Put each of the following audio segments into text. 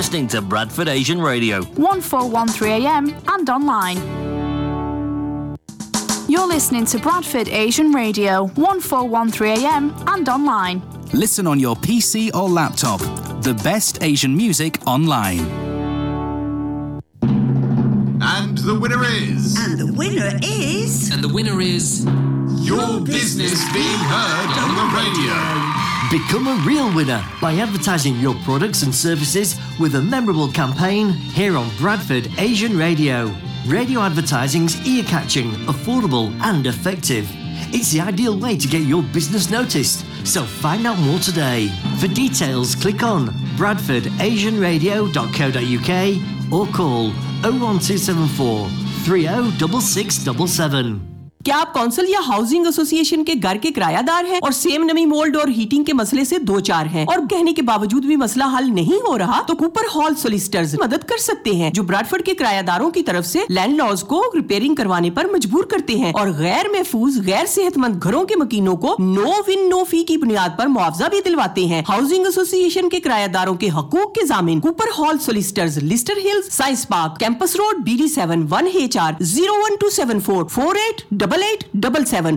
listening to Bradford Asian Radio. 1413 AM and online. You're listening to Bradford Asian Radio, 1413 AM and online. Listen on your PC or laptop. The best Asian music online. And the winner is... And the winner is... And the winner is... Your business being heard on the radio. Become a real winner by advertising your products and services with a memorable campaign here on Bradford Asian Radio. Radio advertising's ear-catching, affordable and effective. It's the ideal way to get your business noticed. So find out more today. For details, click on bradfordasianradio.co.uk or call 01274 306677. क्या आप council या housing association के घर के किरायादार हैं और same नमी mould और हीटिंग के मसले से दो चार हैं और कहने के बावजूद भी मसला हल नहीं हो रहा तो कूपर हॉल सॉलिसिटर्स मदद कर सकते हैं जो ब्रैडफोर्ड के किरायादारों की तरफ से लैंडलॉर्ड्स को रिपेयरिंग करवाने पर मजबूर करते हैं और गैर महफूज गैर सेहतमंद घरों के मकीनों को नो विन नो फी की बुनियाद पर मुआवजा भी दिलवाते हैं हाउसिंग एसोसिएशन के किरायादारों के हकूक के जामिन Cooper hall solicitors Leicester hills science park campus road BD7 1HR 01274 488877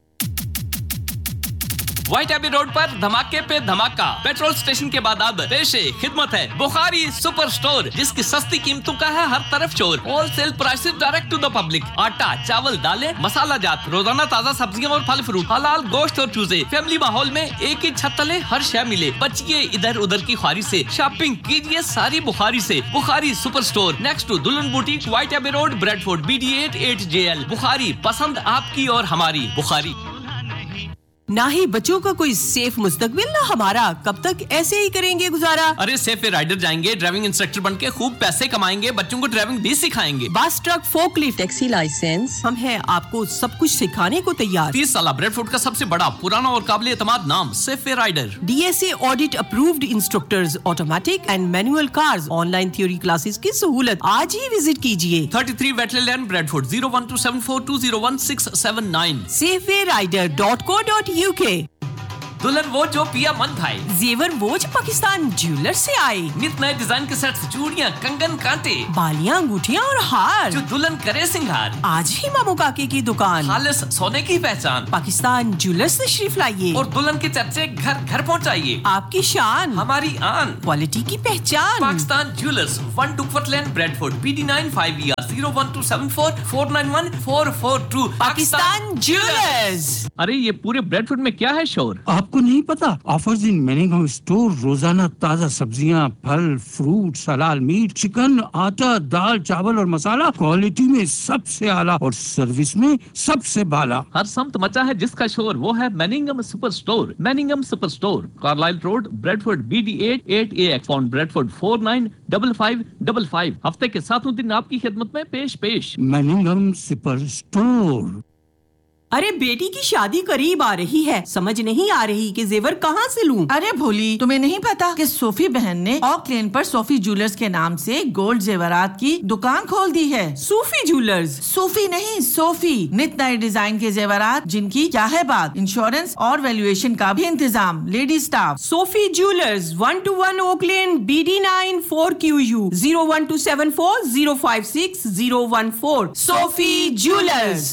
white AB road पर धमाके पे धमाका पेट्रोल स्टेशन के बाद अब पेशे खिदमत है बुखारी सुपर स्टोर जिसकी सस्ती कीमतों का है हर तरफ शोर wholesale prices direct to the public आटा चावल दालें मसाला जात रोजाना ताजा सब्जियां और फल फ्रूट हलाल गोश्त और चूजे फैमिली माहौल में एक ही छत तले हर शय मिले बचिए इधर उधर की ख्वारी से शॉपिंग कीजिए सारी बुखारी से Bukhari super store next to दुल्हन boutique white AB road Bradford BD8 8JL Bukhari पसंद आपकी और हमारी बुखारी ना ही बच्चों का कोई सेफ मुस्तकबिल ना हमारा कब तक ऐसे ही करेंगे गुजारा अरे सेफ राइडर जाएंगे ड्राइविंग इंस्ट्रक्टर बनके खूब पैसे कमाएंगे बच्चों को ड्राइविंग भी सिखाएंगे bus truck forklift taxi licence हम हैं आपको सब कुछ सिखाने को तैयार 30 साल ब्रैडफोर्ड का सबसे बड़ा पुराना और काबिल एतमाद नाम safe rider DSA audit approved instructors automatic and manual cars online theory classes की सहूलत आज ही विजिट कीजिए 33 वेटलैंड लेन ब्रैडफोर्ड 01274201679 safewayrider.co.uk दुल्हन वो जो पिया मन भाई जेवर वो जो पाकिस्तान ज्वेलर से आए नित नए डिजाइन के सेट्स चूड़ियां कंगन कांटे बालियां अंगूठियां और हार जो दुल्हन करे सिंगार आज ही मामू काके की दुकान खालिस सोने की पहचान पाकिस्तान ज्वेलर्स तशरीफ लाइए और दुल्हन के चर्चे घर घर पहुंचाइए आपकी शान हमारी आन क्वालिटी की पहचान पाकिस्तान ज्वेलर्स 1 डुकवर्थ लेन Bradford BD9 5ER 01274 491 442 Pakistan jewellers अरे ये पूरे ब्रैडफोर्ड में क्या है शोर आपको नहीं पता ऑफर्स इन मैनिंगम स्टोर रोजाना ताजा सब्जियां फल फ्रूट हलाल मीट चिकन आटा दाल चावल और मसाला क्वालिटी में सबसे आला और सर्विस में सबसे बाला हर सम्त मचा है जिसका शोर वो है मैनिंगम super store Carlisle road Bradford BD8 8AX phone Bradford 495555 हफ्ते के 7 दिन आपकी खिदमत में पेश मैनिंगम सुपर स्टोर अरे बेटी की शादी करीब आ रही है समझ नहीं आ रही कि जेवर कहाँ से लूं अरे भोली तुम्हें नहीं पता कि सोफी बहन ने ऑक लेन पर सोफी ज्वेलर्स के नाम से गोल्ड जेवरात की दुकान खोल दी है सोफी ज्वेलर्स सोफी नहीं सोफी नित नए डिजाइन के जेवरात जिनकी क्या है बात इंश्योरेंस और वैल्यूएशन का भी इंतजाम lady staff Sophie jewellers 121 okay लेन BD9 4QU 01274 056 014 सोफी ज्वेलर्स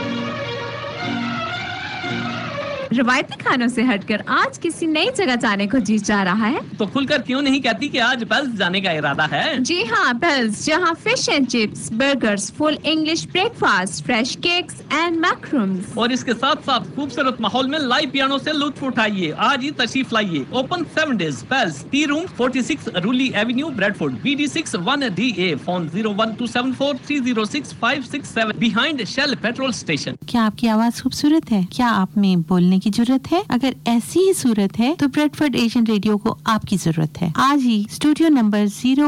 रवायती खानों से हटकर आज किसी नई जगह जाने को जी चाह रहा है तो खुलकर क्यों नहीं कहती कि आज पेल्स जाने का इरादा है जी हाँ पेल्स जहाँ fish and chips burgers full English breakfast fresh cakes and मैक्रूम्स और इसके साथ साथ खूबसूरत माहौल में लाइव पियानो से लुत्फ उठाइए आज ही तशरीफ लाइए open 7 days pails T room 46 रूली Avenue Bradford BD6 1DA phone 01274 306 567 behind shell petrol station क्या आपकी आवाज खूबसूरत है क्या आप में बोलने की जरूरत है अगर ऐसी ही सूरत है तो ब्रैडफोर्ड एशियन रेडियो को आपकी जरूरत है आज ही स्टूडियो नंबर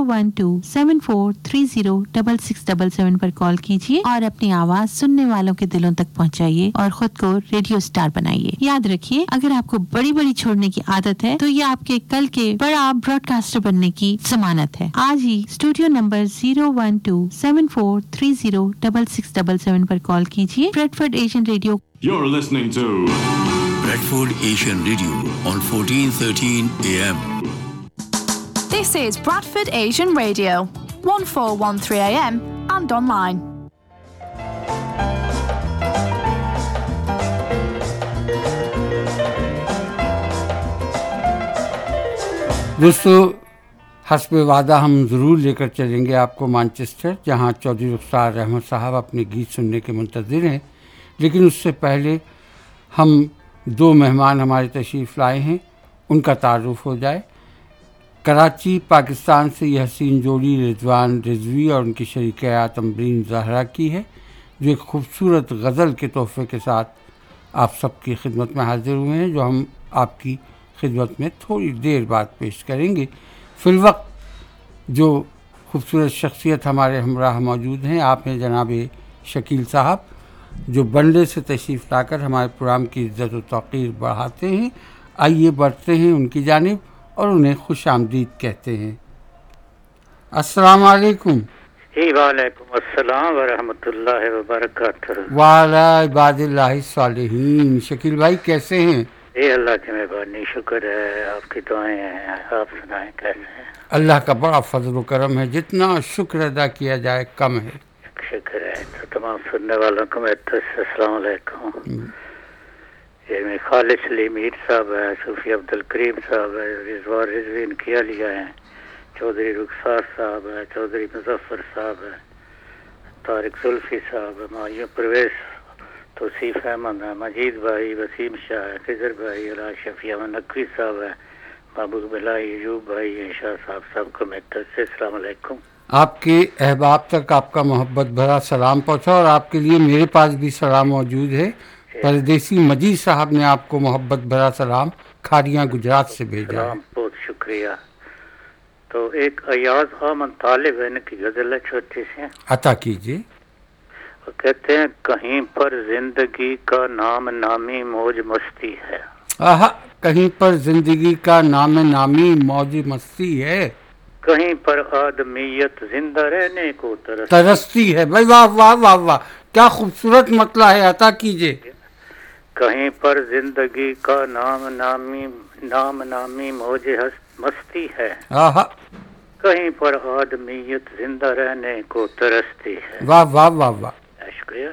01274306677 पर कॉल कीजिए और अपनी आवाज सुनने वालों के दिलों तक पहुंचाइए और खुद को रेडियो स्टार बनाइए याद रखिए अगर आपको बड़ी बड़ी छोड़ने की आदत है तो ये आपके कल के बड़ा ब्रॉडकास्टर बनने की जमानत है आज ही स्टूडियो नंबर 01274306677 पर कॉल कीजिए Bradford Asian radio You're listening to Bradford Asian Radio on 1413 AM. This This is Bradford Asian Radio, 1413 AM and online. दोस्तों, हस्ब वादा हम ज़रूर लेकर चलेंगे आपको मैनचेस्टर, जहां चौधरी रुखसार अहमद साहब अपने गीत सुनने के मुंतज़िर हैं। लेकिन उससे पहले हम दो मेहमान हमारे तशरीफ़ लाए हैं, उनका तारुफ हो जाए। कराची पाकिस्तान से यह हसीन जोड़ी रिजवान रिजवी और उनकी शरीक हयात अमरीन ज़हरा की है, जो एक खूबसूरत गज़ल के तोहफ़े के साथ आप सबकी खिदमत में हाजिर हुए हैं, जो हम आपकी खिदमत में थोड़ी देर बाद पेश करेंगे। फ़िलवक्त जो खूबसूरत शख्सियत हमारे हमराह मौजूद हैं, आप हैं जनाब शकील साहब, जो बंडे से तशरीफ़ लाकर हमारे प्रोग्राम की इज़्ज़त व तौक़ीर बढ़ाते हैं। आइए बढ़ते हैं उनकी जानिब और उन्हें खुश आमदीद कहते हैं। अस्सलाम वालेकुम। वालेकुम अस्सलाम व रहमतुल्लाहि व बरकातुहू। वाला इबादिल्लाहि सालिहीन। शकील भाई कैसे हैं? अल्लाह की मेहरबानी, शुक्र है, आपकी दुआएं हैं। आप सुनाएं कैसे हैं? अल्लाह का बड़ा फजल व करम है, जितना शुक्र अदा किया जाए कम है। शुक्र है। तो तमाम सुनने वालों को मैं अस्सलाम वालेकुम। ये में खालिद सलीम मीर साहब है, सूफी अब्दुल करीम साहब है, रिजवान रिजवीन किया लिया है, चौधरी रुखसार साहब है, चौधरी मुजफ्फर साहब है, तारिक जुल्फी साहब है, मायूं परवेज, तौसीफ अहमद है, मजीद भाई, वसीम शाह है, खिजर भाई, अला शफी अहमद नकवी साहब है, महबूब बिलाई, यूब भाई, शाह साहब, सबको मैं अस्सलाम वालेकुम। आपके अहबाब तक आपका मोहब्बत भरा सलाम पहुँचा और आपके लिए मेरे पास भी सलाम मौजूद है। परदेसी मजीद साहब ने आपको मोहब्बत भरा सलाम खारियाँ गुजरात से भेजा है। बहुत शुक्रिया। तो एक अयाज अहमद तालिब है की गजल है, छोटी सी, अता कीजिए। वो कहते हैं, कहीं पर जिंदगी का नाम नामी मौज मस्ती है। आहा, कहीं पर जिंदगी का नाम नामी मौज मस्ती है, कहीं पर आदमियत जिंदा रहने को तरसती है। भाई वाह वाह वाह वाह, क्या खूबसूरत मतला है, अता कीजिए। कहीं पर जिंदगी का नाम नामी मौज मस्ती है, आहा, कहीं पर आदमियत जिंदा रहने को तरसती है। वाह वाह वाह वाह, शुक्रिया।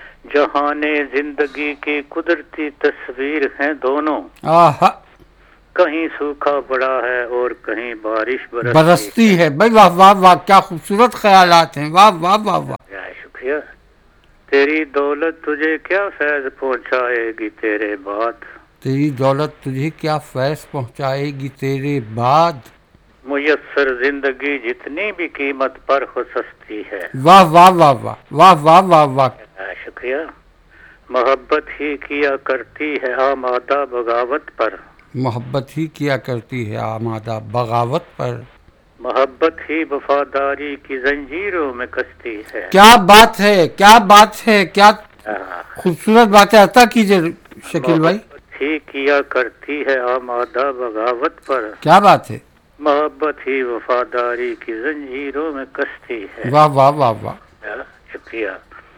जहाने जिंदगी की कुदरती तस्वीर हैं दोनों, आहा, कहीं सूखा पड़ा है और कहीं बारिश बरसती है। भाई वाह वाह वाह, क्या खूबसूरत ख्यालात हैं, वाह वाह वाह वाह। शुक्रिया। तेरी दौलत तुझे क्या फैज पहुंचाएगी तेरे बाद, तेरी दौलत तुझे क्या फैज पहुंचाएगी तेरे बाद, मुयस्सर जिंदगी जितनी भी कीमत पर हो सस्ती है। वाह वाह वाह वाह वाह वाह वाह वाह। शुक्रिया। मोहब्बत ही किया करती है आमादा बगावत पर, मोहब्बत ही किया करती है आमादा बगावत पर, मोहब्बत ही वफादारी की जंजीरों में कसती है। क्या बात है, क्या बात है, क्या खूबसूरत बात है। अता कीजिए शकील भाई। ही किया करती है आमादा बगावत पर, क्या बात है। मोहब्बत ही वफादारी की जंजीरों में कसती है। वाह वाह वाह वाह। शुक्रिया।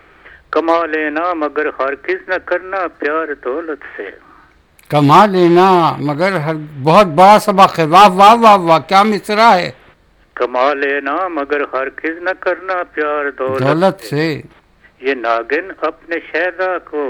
कमा लेना मगर हरगिज़ न करना प्यार दौलत से, कमा लेना मगर हर, बहुत बड़ा सबक है। वाह वाह वाह वाह, क्या मिसरा है। कमा लेना मगर हरगिज़ न करना प्यार दौलत से, ये नागिन अपने शहदा को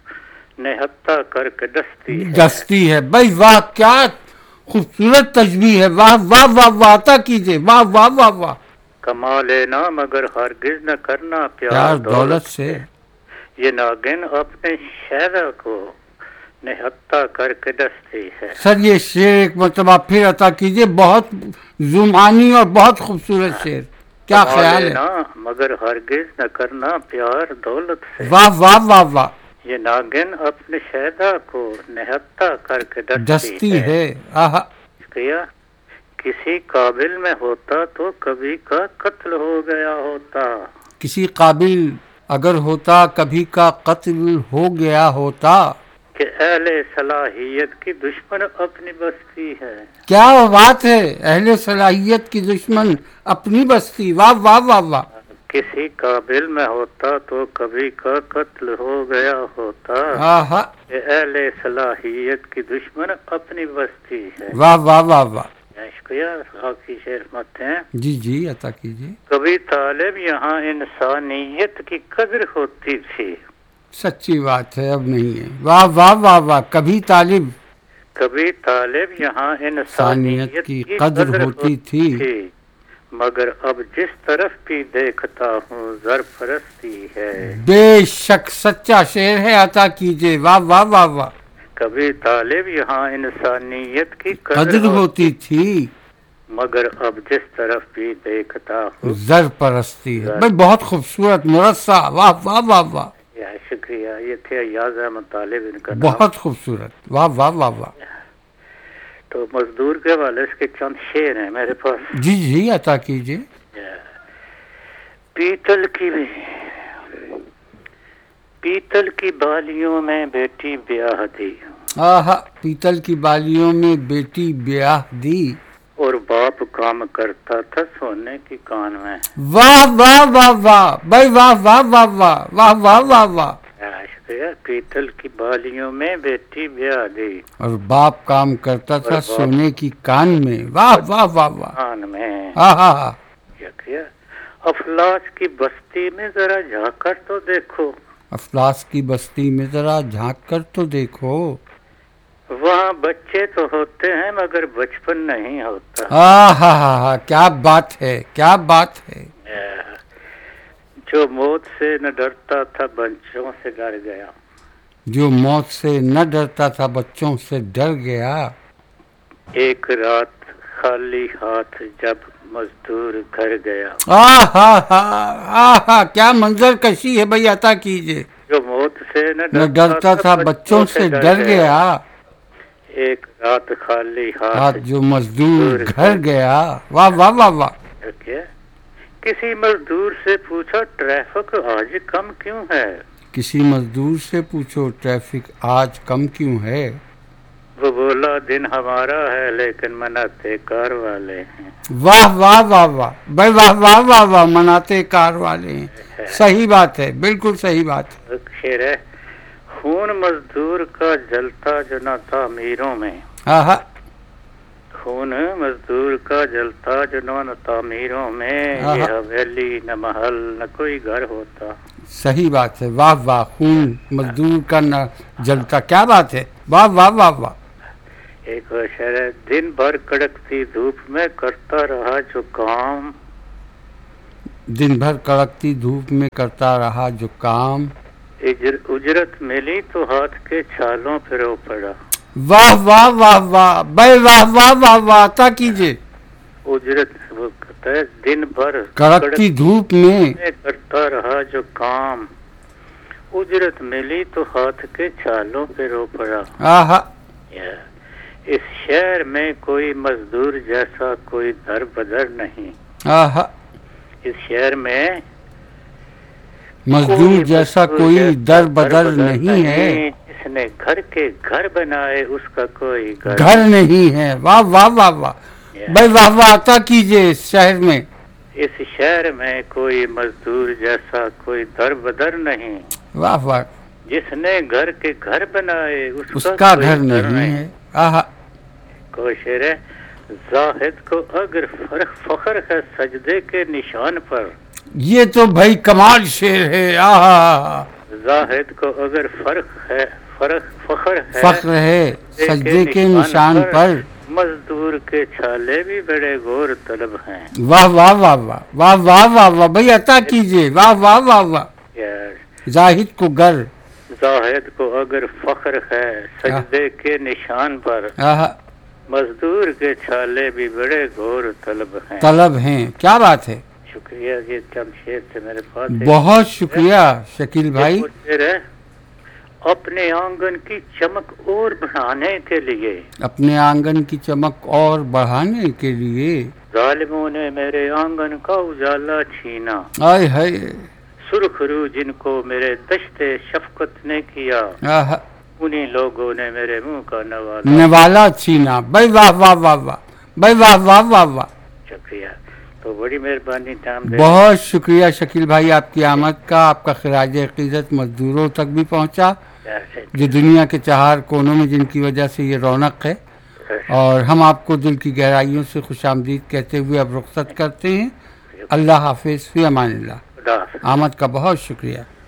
निहत्ता करके दस्ती है। भाई वाह, क्या खूबसूरत तजबीह है। वाह वाह वाह वाह, अता कीजिए। वाह वाह वाह वाह। कमा लेना मगर हरगिज़ न करना प्यार दौलत से, ये नागिन अपने शहदा को निहत्ता करके दस्ती है। सर ये शेर एक मरतबा फिर अता कीजिए, बहुत जुमानी और बहुत खूबसूरत शेर, क्या ख्याल है। मगर हरगिज़ न करना प्यार दौलत से, वाह वाह वाह वाह, ये नागिन अपने शहदा को निहत्ता करके दस्ती है। आहा, शुक्रिया। किसी काबिल में होता तो कभी का कत्ल हो गया होता, किसी काबिल अगर होता कभी का कत्ल हो गया होता, कि अहले सलाहियत की दुश्मन अपनी बस्ती है। क्या बात है, अहले सलाहियत की दुश्मन अपनी बस्ती। वाह वाह वाह वाह। किसी काबिल में होता तो कभी का कत्ल हो गया होता, अहले सलाहियत की दुश्मन अपनी बस्ती है। वाह वाह वाह वाह। شکریہ. خاکی شعر فرماتے ہیں. جی جی عطا کیجیے. کبھی طالب یہاں انسانیت کی قدر ہوتی تھی. سچی بات ہے، اب نہیں ہے. واہ واہ واہ واہ. کبھی طالب یہاں انسانیت کی قدر ہوتی تھی، مگر اب جس طرف بھی دیکھتا ہوں زرپرستی ہے. بے شک سچا شعر ہے، عطا کیجیے. واہ واہ واہ واہ. کبھی طالب یہاں انسانیت کی قدر ہوتی تھی، مگر اب جس طرف بھی دیکھتا ہوں زر پرستی ہے. بھائی بہت خوبصورت مرصع. واہ واہ واہ واہ. شکریہ. یہ تھے ایاز احمد طالب ان کا. بہت خوبصورت. واہ واہ واہ واہ. تو مزدور کے حوالے سے چند شعر ہیں میرے پاس. جی جی عطا کیجیے. پیتل کی بالیوں میں بیٹی بیاہ دی. آہا. پیتل کی بالیوں میں بیٹی بیاہ دی، اور باپ کام کرتا تھا سونے کی کان میں. واہ واہ واہ واہ. بھائی واہ واہ واہ واہ. واہ واہ واہ واہ. پیتل کی بالیوں میں بیٹی بیاہ دی، اور باپ کام کرتا تھا سونے کی کان میں. واہ واہ واہ واہ. کان میں. ہاں. افلاس کی بستی میں ذرا جھانک کر تو دیکھو. افلاس کی بستی میں ذرا جھانک کر تو دیکھو. وہاں بچے تو ہوتے ہیں مگر بچپن نہیں ہوتا. ہاں. کیا بات ہے، کیا بات ہے. جو موت سے نہ ڈرتا تھا بچوں سے ڈر گیا. جو موت سے نہ ڈرتا تھا بچوں سے ڈر گیا. ایک رات خالی ہاتھ جب مزدور گھر گیا. کیا منظر کشی ہے بھائی، عطا کیجیے. جو موت سے نہ ڈرتا تھا بچوں سے ڈر گیا. ایک رات خالی ہاتھ جو مزدور گھر گیا. واہ واہ واہ واہ. کسی مزدور سے پوچھا ٹریفک آج کم کیوں ہے. کسی مزدور سے پوچھو ٹریفک آج کم کیوں ہے. وہ بولا دن ہمارا ہے لیکن مناتے کار والے ہیں. واہ واہ واہ واہ. بھائی واہ واہ واہ واہ. مناتے کار والے ہیں. صحیح بات ہے، بالکل صحیح بات ہے. شعر ہے. خون مزدور کا جلتا جو نہ تعمیروں میں. خون مزدور کا جلتا جو نہ تعمیروں میں. یہ حویلی نہ محل نہ کوئی گھر ہوتا. صحیح بات ہے. واہ واہ. خون مزدور کا نہ جلتا. کیا بات ہے. واہ واہ واہ واہ. ایک شعر ہے. دن بھر کڑکتی دھوپ میں کرتا رہا جو کام. دن بھر کڑکتی دھوپ میں کرتا رہا جو کام. اجرت ملی تو ہاتھ کے چھالوں پہ رو پڑا. واہ واہ واہ واہ. بھائی واہ واہ واہ واہ. عطا کیجیے. اجرت وہ کہتا ہے دن بھر کڑکتی دھوپ میں کرتا رہا جو کام. اجرت ملی تو ہاتھ کے چھالوں پہ رو پڑا. اس شہر میں کوئی مزدور جیسا کوئی در بدر نہیں. اس شہر میں مزدور جیسا کوئی در بدر نہیں ہے. اس نے گھر کے گھر بنائے اس کا کوئی گھر نہیں ہے. واہ واہ واہ واہ. بھائی واہ واہ. عطا کیجیے. اس شہر میں اس شہر میں کوئی مزدور جیسا کوئی در بدر نہیں. واہ واہ. جس نے گھر کے گھر بنائے اس کا گھر نہیں ہے. کوشر ہے. زاہد کو اگر فخر ہے سجدے کے نشان پر. یہ تو بھائی کمال شعر ہے. زاہد کو اگر فخر ہے سجدے کے نشان پر. مزدور کے چھالے بھی بڑے غور طلب ہیں. واہ واہ واہ واہ. واہ واہ واہ واہ. بھائی عطا کیجیے. واہ واہ واہ واہ. زاہد کو اگر فخر ہے سجدے کے نشان پر. مزدور کے چھالے بھی بڑے غور طلب ہیں. کیا بات ہے. شکریہ. یہ چند شعر تھے میرے پاس. بہت شکریہ شکیل بھائی. اپنے آنگن کی چمک اور بڑھانے کے لیے. اپنے آنگن کی چمک اور بڑھانے کے لیے. ظالموں نے میرے آنگن کا اجالا چھینا. آئے ہائے. سرخ رو جن کو میرے دشت شفقت نے کیا. انہی لوگوں نے میرے منہ کا نوالا چھینا. بھائی واہ واہ واہ واہ. بھائی واہ واہ واہ واہ. شکریہ. تو بڑی مہربانی. بہت شکریہ شکیل بھائی. آپ کی آمد کا آپ کا خراج عقیدت مزدوروں تک بھی پہنچا جو دنیا کے چہار کونوں میں جن کی وجہ سے یہ رونق ہے. اور ہم آپ کو دل کی گہرائیوں سے خوش آمدید کہتے ہوئے اب رخصت کرتے ہیں. اللہ حافظ، فی امان اللہ. آمد کا بہت شکریہ.